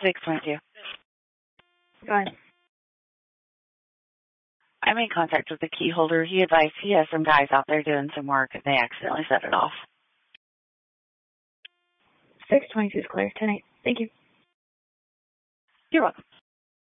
622. Go ahead. I made contact with the key holder. He advised he has some guys out there doing some work and they accidentally set it off. 622 is clear. 10-8. Thank you. You're welcome.